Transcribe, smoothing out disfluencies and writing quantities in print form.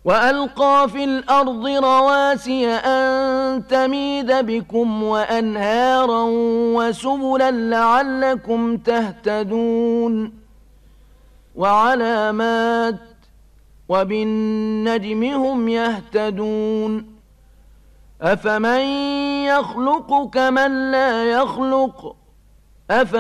وألقى في الأرض رواسي أن تميد بكم وأنهارا وسبلا لعلكم تهتدون وعلامات وبالنجم هم يهتدون أفمن يخلق كمن لا يخلق